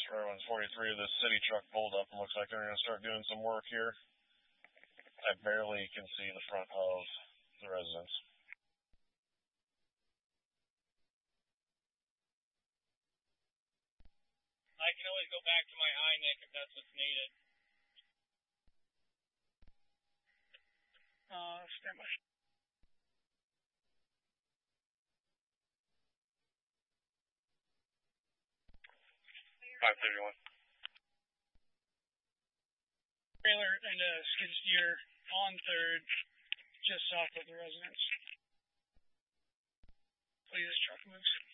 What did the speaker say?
Irwin 43, this city truck pulled up and looks like they're going to start doing some work here. I barely can see the front of the residence. I can always go back to my INIC if that's what's needed. Stand by. Trailer and a skid steer on 3rd, just south of the residence. Please, truck moves.